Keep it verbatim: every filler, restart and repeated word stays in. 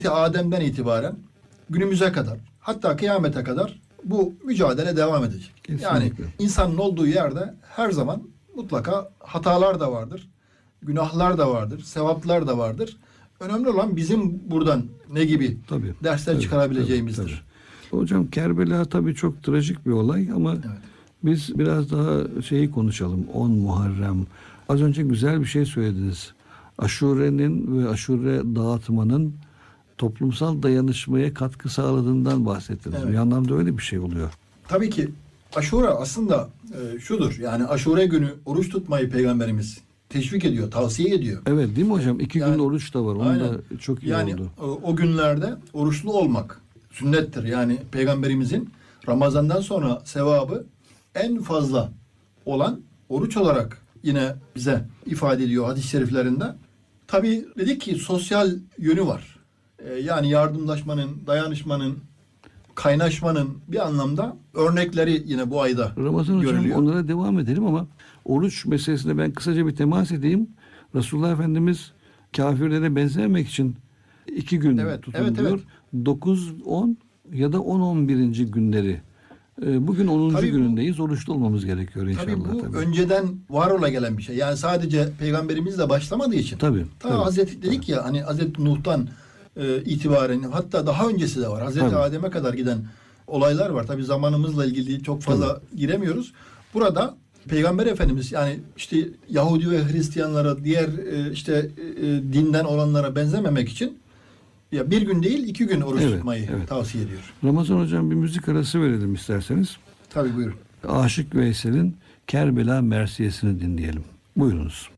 Adem'den itibaren günümüze kadar, hatta kıyamete kadar bu mücadele devam edecek. Kesinlikle. Yani insanın olduğu yerde her zaman mutlaka hatalar da vardır, günahlar da vardır, sevaplar da vardır. Önemli olan bizim buradan ne gibi Tabii, dersler tabii, çıkarabileceğimizdir. tabii, tabii. Hocam Kerbela tabii çok trajik bir olay ama Evet. biz biraz daha şeyi konuşalım. on Muharrem. Az önce güzel bir şey söylediniz. Aşure'nin ve aşure dağıtmanın toplumsal dayanışmaya katkı sağladığından bahsettiniz. Evet. Bir anlamda öyle bir şey oluyor. Tabii ki Aşure aslında e, şudur. Yani Aşure günü oruç tutmayı Peygamberimiz teşvik ediyor, tavsiye ediyor. Evet değil mi hocam? İki Yani, gün oruç da var. Onu aynen. da çok iyi yani, oldu. O, o günlerde oruçlu olmak sünnettir. Yani Peygamberimizin Ramazan'dan sonra sevabı en fazla olan oruç olarak yine bize ifade ediyor hadis-i şeriflerinde. Tabii dedik ki sosyal yönü var. Ee, yani yardımlaşmanın, dayanışmanın, kaynaşmanın bir anlamda örnekleri yine bu ayda Ramazan hocam görülüyor. onlara devam edelim ama oruç meselesine ben kısaca bir temas edeyim. Resulullah Efendimiz kafirlere benzememek için iki gün Evet, tutun evet, diyor. dokuz on ya da on on birinci günleri. Ee, bugün onuncu Tabii bu- günündeyiz. Oruçlu olmamız gerekiyor inşallah. Tabii bu tabii. önceden var ola gelen bir şey. Yani sadece peygamberimizle başlamadığı için. Tabii, Ta tabii, Hazreti dedik ya hani Hazreti Nuh'tan e, itibaren hatta daha öncesi de var. Hazreti Tabii. Adem'e kadar giden olaylar var. Tabii zamanımızla ilgili çok fazla giremiyoruz. Burada Peygamber Efendimiz yani işte Yahudi ve Hristiyanlara diğer e, işte e, dinden olanlara benzememek için ya bir gün değil iki gün oruç Evet, tutmayı evet. tavsiye ediyor. Ramazan hocam bir müzik arası verelim isterseniz. Tabii buyurun. Aşık Veysel'in Kerbela Mersiyesini dinleyelim. Buyurunuz.